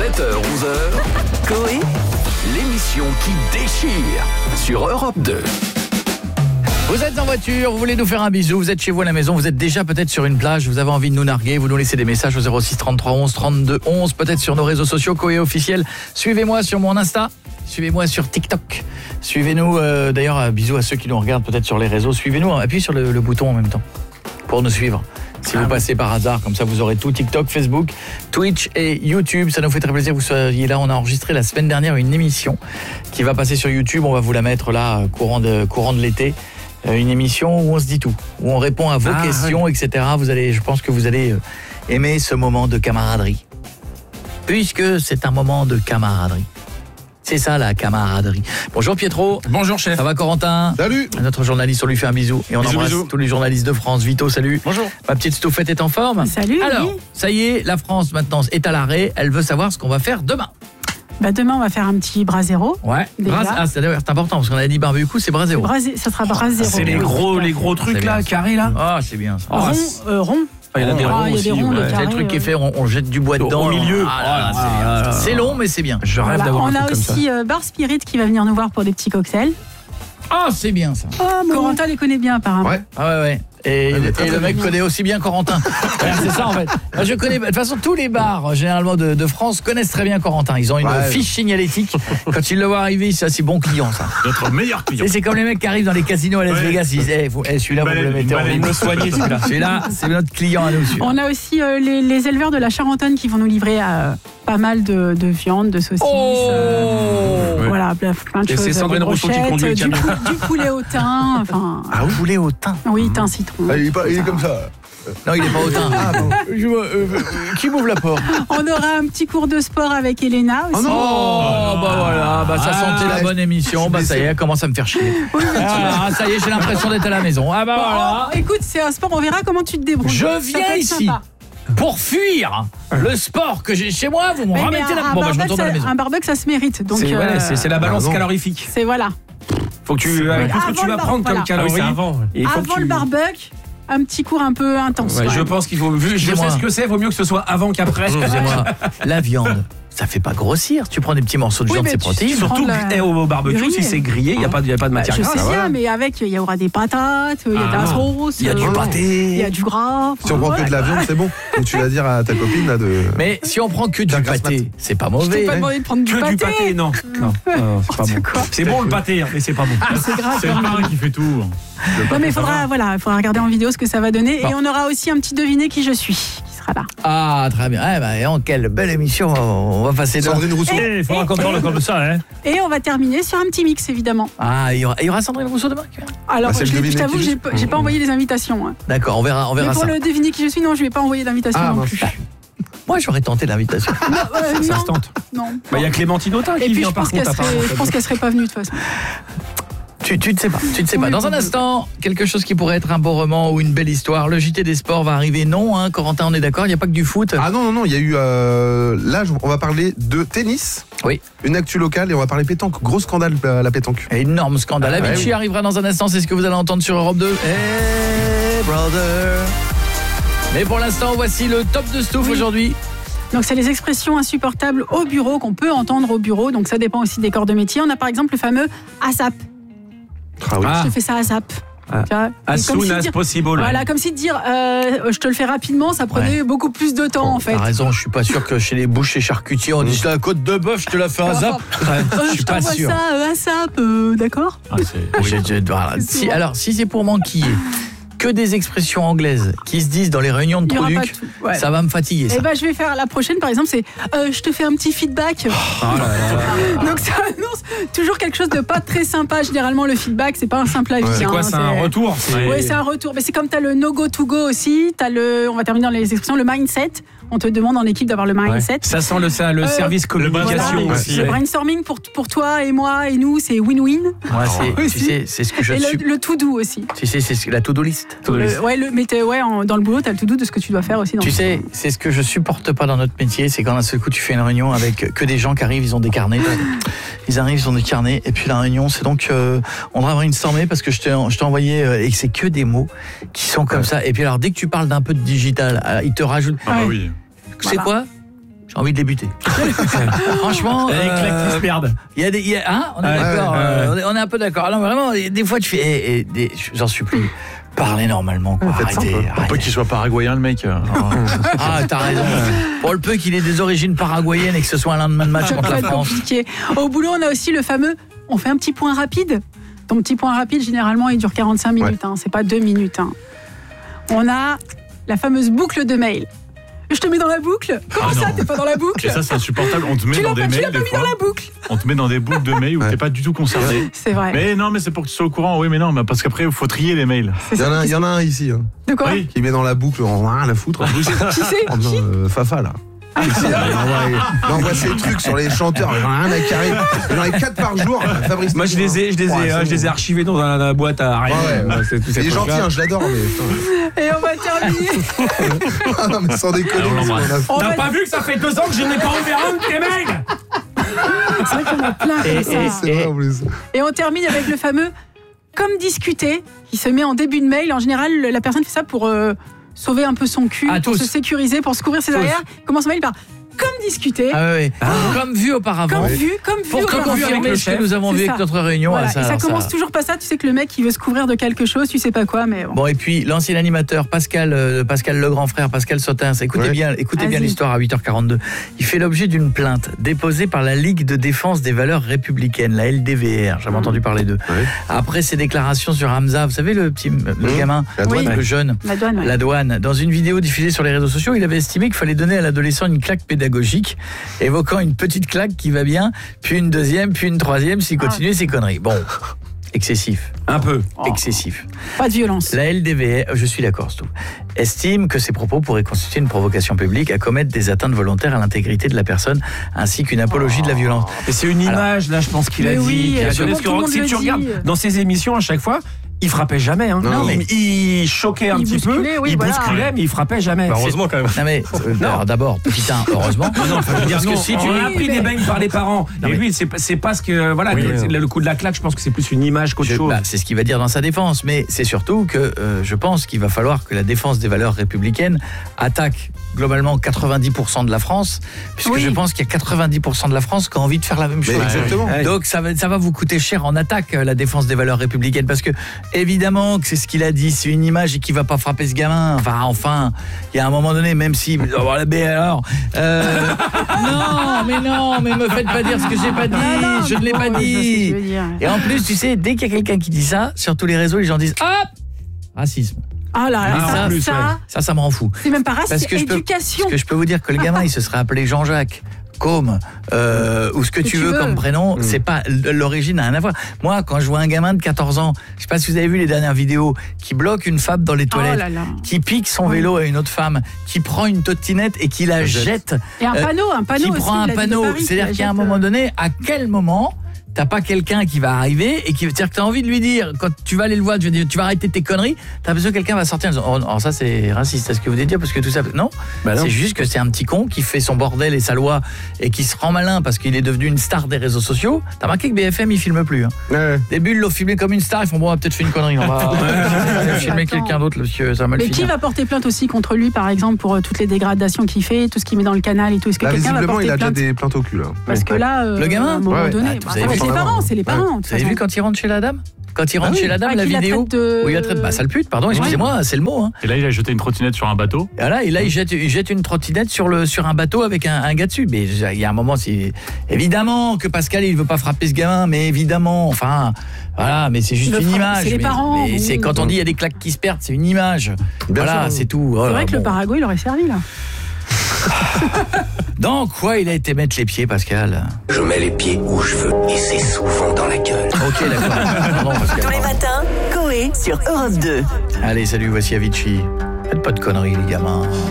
7h-11h, Coé, l'émission qui déchire sur Europe 2. Vous êtes en voiture, vous voulez nous faire un bisou, vous êtes chez vous à la maison, vous êtes déjà peut-être sur une plage, vous avez envie de nous narguer, vous nous laissez des messages au 06 33 11 32 11, peut-être sur nos réseaux sociaux, Coé officiel. Suivez-moi sur mon Insta, suivez-moi sur TikTok. Suivez-nous, d'ailleurs, bisous à ceux qui nous regardent peut-être sur les réseaux. Suivez-nous, appuyez sur le bouton en même temps pour nous suivre. Si vous passez par hasard, comme ça vous aurez tout, TikTok, Facebook, Twitch et YouTube. Ça nous fait très plaisir que vous soyez là. On a enregistré la semaine dernière une émission qui va passer sur YouTube. On va vous la mettre là, courant de l'été. Une émission où on se dit tout, où on répond à vos questions, etc. Je pense que vous allez aimer ce moment de camaraderie. Puisque c'est un moment de camaraderie. C'est ça la camaraderie. Bonjour Pietro. Bonjour chef. Ça va Corentin? Salut. Notre journaliste, on lui fait un bisou. Et on embrasse tous les journalistes de France. Vito, salut. Bonjour. Ma petite Stouffette est en forme? Salut. Alors, oui. ça y est, la France maintenant est à l'arrêt. Elle veut savoir ce qu'on va faire demain. Demain, on va faire un petit brasero. Ouais. Déjà. C'est important parce qu'on a dit barbecue, c'est brasero. Ça sera brasero. C'est les gros trucs là, carrés là. Ah, c'est bien ça. Rond. Il y en a des ronds aussi. ronds, des C'est carrés, le truc qui est fait, on jette du bois dedans. Au milieu. C'est long, mais c'est bien. Je rêve d'avoir un On a truc comme ça. aussi Bar Spirit qui va venir nous voir pour des petits cocktails. Ah, c'est bien ça. Corentin les connaît bien apparemment. Ouais. Ah ouais. Et le mec connaît aussi bien Corentin. C'est ça en fait. Moi, je connais, de toute façon, tous les bars généralement de France connaissent très bien Corentin. Ils ont une fiche signalétique. Quand ils le voient arriver, ça c'est bon client ça. Notre meilleur client. Et c'est comme les mecs qui arrivent dans les casinos à Las Vegas. Ils disent celui-là vous me le mettez en ligne. me soigner celui-là. Celui-là, c'est notre client à nous. Celui-là. On a aussi les éleveurs de la Charentonne qui vont nous livrer pas mal de viande, de saucisses. Voilà, plein de choses. Et c'est Sandrine Rousseau qui conduit le camion. Du poulet au thym. Enfin, poulet au thym. oui, thym citron. Il est comme ça. Non, il est pas au thym. Qui m'ouvre la porte? On aura un petit cours de sport avec Elena aussi. Ça sentait la bonne émission. Ça y est, elle commence à me faire chier. Ça y est, j'ai l'impression d'être à la maison. Voilà. Écoute, c'est un sport, on verra comment tu te débrouilles. Je Ça viens peut être ici sympa. pour fuir le sport que j'ai chez moi. Vous me Mais remettez là. un Je retourne à la maison. un barbecue, ça se mérite. Donc, C'est la balance calorifique. c'est voilà. Faut que tu vas prendre comme calories. Avant le barbecue, un petit cours un peu intense. Ouais, je pense qu'il faut. Je sais ce que c'est. Vaut mieux que ce soit avant qu'après. Excusez-moi, la viande, ça fait pas grossir. Tu prends des petits morceaux de viande, c'est protéines. Surtout au barbecue, si c'est grillé, il n'y a pas de matière Je grasse. sais bien, mais avec, il y aura des patates, il y a de la sauce, Il y a du pâté. il y a du gras. Si on prend que de la viande, c'est bon. Donc tu vas dire à ta copine là de. Mais si on prend que du pâté, c'est pas Je t'ai mauvais. pas demandé de prendre du Que pâté. du pâté, non, c'est pas bon. C'est bon le pâté, mais c'est pas bon. C'est grave. C'est le mari qui fait tout. Non, mais il faudra regarder en vidéo ce que ça va donner. Et on aura aussi un petit devinez qui je suis qui sera là. Ah, très bien. Quelle belle émission on va passer devant. Sandrine Rousseau. Il faudra qu'on parle comme ça, hein. Et on va terminer sur un petit mix, évidemment. Ah, il y aura Sandrine Rousseau demain. Alors, c'est le je devinez t'avoue, qui j'ai pas envoyé les invitations. Hein. D'accord, on verra Mais pour ça. le deviner qui je suis, non, je vais pas envoyer d'invitation non plus. Moi, j'aurais tenté l'invitation. Ça se tente. Non. Il y a Clémentine Autain Et qui puis vient je par pense contre. qu'elle serait pas venue de toute façon. Tu ne sais pas. Oui, Dans un instant, quelque chose qui pourrait être un beau roman ou une belle histoire. Le JT des sports va arriver. Non, Corentin, on est d'accord, il n'y a pas que du foot. Ah non, il y a eu. Là, on va parler de tennis. Oui. Une actu locale et on va parler pétanque. Gros scandale à la pétanque. Énorme scandale. Avicii arrivera dans un instant, c'est ce que vous allez entendre sur Europe 2. Hey, brother. Mais pour l'instant, voici le top de Stouff aujourd'hui. Donc c'est les expressions insupportables au bureau qu'on peut entendre au bureau. Donc ça dépend aussi des corps de métier. On a par exemple le fameux ASAP. Ah oui. Je te fais ça ASAP. As soon as possible. Voilà, comme si de dire je te le fais rapidement, ça prenait beaucoup plus de temps en fait. T'as raison, je suis pas sûr que chez les bouchers charcutiers on dit la côte de bœuf, je te la fais à zap. Je suis pas sûr. Ça ASAP, d'accord. Si c'est pour m'enquiller que des expressions anglaises qui se disent dans les réunions de product, ça va me fatiguer. Ça. Et je vais faire la prochaine par exemple, c'est je te fais un petit feedback. Donc ça annonce toujours quelque chose de pas très sympa. Généralement le feedback c'est pas un simple avis. C'est quoi, c'est un retour? Oui, c'est un retour. Mais c'est comme tu as le no go to go aussi, on va terminer dans les expressions, le mindset. On te demande en équipe d'avoir le mindset. Ça sent le service communication aussi. Le brainstorming pour toi et moi et nous, c'est win-win. C'est ce que je suis. Le to do aussi. Tu sais, c'est la to-do list. Dans le boulot, tu as le to do de ce que tu dois faire aussi. Tu sais, c'est ce que je supporte pas dans notre métier, c'est quand d'un seul coup tu fais une réunion avec que des gens qui arrivent, ils ont des carnets. Ils arrivent, ils ont des carnets, et puis la réunion, c'est donc on devrait brainstormer parce que je t'ai envoyé et que c'est que des mots qui sont comme ça. Et puis alors dès que tu parles d'un peu de digital, ils te rajoutent. Ah bah oui. C'est quoi ? j'ai envie de les buter. Franchement, Les claques qui se perdent. il y a des hein, on est d'accord, on est un peu d'accord. Alors vraiment des fois tu fais j'en supplie. Parlez normalement, quoi. Arrêtez. Un peu qu'il soit paraguayen, le mec. Ah, t'as raison. Pour le peu qu'il ait des origines paraguayennes et que ce soit un lendemain de match contre la France. Compliqué. Au boulot, on a aussi le fameux, on fait un petit point rapide. Ton petit point rapide, généralement, il dure 45 minutes. Hein, c'est pas 2 minutes. Hein. On a la fameuse boucle de mail. Je te mets dans la boucle. Comment ça, t'es pas dans la boucle? Et ça, c'est insupportable. On te met dans des mails. Tu l'as pas mis dans la boucle. On te met dans des boucles de mails où t'es pas du tout concerné. C'est vrai. Mais non, mais c'est pour que tu sois au courant. Oui, mais non, parce qu'après, il faut trier les mails. Il y en a un ici. Hein, de quoi? qui met dans la boucle, on a rien à foutre. Qui c'est? Fafa, là. Il envoie ses trucs sur les chanteurs, rien à carrer. Il en a 4 par jour. Fabrice. Moi, je les ai archivés dans la boîte à rien. Il est gentil, je l'adore. Et on va terminer. Non, mais sans déconner. T'as pas vu que ça fait 2 ans que je n'ai pas ouvert un de tes mails? C'est vrai qu'on a plein comme ça. C'est vrai en plus. Et on termine avec le fameux comme discuter qui se met en début de mail. En général, la personne fait ça pour sauver un peu son cul, pour se sécuriser, pour se couvrir ses arrières. Commence son mail par comme discuter. Ah oui. Comme vu auparavant. Comme vu pour confirmer ce que nous avons vu avec notre réunion. Voilà. Et ça commence toujours pas ça. Tu sais que le mec il veut se couvrir de quelque chose, tu sais pas quoi, mais bon. Bon, et puis l'ancien animateur Pascal le grand frère, Pascal Sautins, écoutez bien l'histoire à 8h42. Il fait l'objet d'une plainte déposée par la Ligue de défense des valeurs républicaines, la LDVR. J'avais entendu parler d'eux. Ouais. Après ses déclarations sur Hamza, vous savez le gamin, le jeune, la douane. Dans une vidéo diffusée sur les réseaux sociaux, il avait estimé qu'il fallait donner à l'adolescent une claque pédagogique, évoquant une petite claque qui va bien, puis une deuxième, puis une troisième, s'il continue ses conneries. Bon, excessif. Un peu. Excessif. Pas de violence. La LDVR, je suis d'accord, Stouff, estime que ces propos pourraient constituer une provocation publique à commettre des atteintes volontaires à l'intégrité de la personne, ainsi qu'une apologie de la violence. Et c'est une image, là, je pense qu'il a dit. Oui, si tu regardes dans ses émissions, à chaque fois, il frappait jamais. Hein. Non, mais il choquait un petit peu, il bousculait, mais il frappait jamais. Bah, heureusement quand même. Non mais d'abord, petit 1, heureusement. Parce que si tu as appris des beignes par les parents, et lui, c'est pas ce que voilà, le coup de la claque, je pense que c'est plus une image qu'autre chose. C'est ce qu'il va dire dans sa défense, mais c'est surtout que je pense qu'il va falloir que la défense des valeurs républicaines attaque globalement 90% de la France, puisque je pense qu'il y a 90% de la France qui a envie de faire la même chose. Exactement. Donc ça va vous coûter cher en attaque, la défense des valeurs républicaines, parce que évidemment que c'est ce qu'il a dit, c'est une image et qu'il va pas frapper ce gamin. Enfin, il y a un moment donné, même si non, mais me faites pas dire ce que j'ai pas dit, je ne l'ai pas dit. Et en plus, tu sais, dès qu'il y a quelqu'un qui dit ça, sur tous les réseaux, les gens disent hop, racisme. Ah là, ça me rend fou. C'est même pas racisme, c'est éducation. Parce que je peux vous dire que le gamin, il se serait appelé Jean-Jacques, Côme, ou ce que tu veux comme prénom, c'est pas l'origine n'a rien à voir. Moi, quand je vois un gamin de 14 ans, je sais pas si vous avez vu les dernières vidéos, qui bloque une femme dans les toilettes, qui pique son vélo à une autre femme, qui prend une trottinette et qui la jette. Et un panneau qui aussi, prend un panneau, c'est-à-dire qu'il y a un moment donné, à quel moment t'as pas quelqu'un qui va arriver et qui c'est-à-dire que t'as envie de lui dire quand tu vas aller le voir, tu vas arrêter tes conneries, t'as besoin que quelqu'un va sortir en disant alors ça c'est raciste, c'est ce que vous voulez dire parce que tout ça non, c'est juste que c'est un petit con qui fait son bordel et sa loi et qui se rend malin parce qu'il est devenu une star des réseaux sociaux. T'as remarqué que BFM il filme plus début ils l'ont filmé comme une star, ils font bon on va peut-être fait une connerie, on va filmer quelqu'un d'autre monsieur, ça va mal finir. Mais qui va porter plainte aussi contre lui par exemple pour toutes les dégradations qu'il fait, tout ce qu'il met dans le canal et tout, est-ce que quelqu'un va porter plainte? Il a déjà des plaintes au cul là. Parce que là le gamin à un moment donné c'est les parents. Vous avez vu quand il rentre chez la dame? Quand il rentre chez la dame, la vidéo où il la traite sale pute, pardon, excusez-moi, c'est le mot. Et là, il a jeté une trottinette sur un bateau. Et là, il jette une trottinette sur un bateau avec un gars dessus. Mais il y a un moment, évidemment que Pascal, il veut pas frapper ce gamin, mais évidemment, enfin, voilà, mais c'est juste une image. C'est les parents. Mais c'est quand on dit il y a des claques qui se perdent, c'est une image. Voilà, c'est tout. C'est vrai que le Paraguay, il aurait servi là. Dans quoi il a été mettre les pieds, Pascal? Je mets les pieds où je veux et c'est souvent dans la gueule. Ok, d'accord. Pardon, Pascal. Tous les matins, Coé sur Europe 2. Allez, salut, voici Avicii. Faites pas de conneries, les gamins.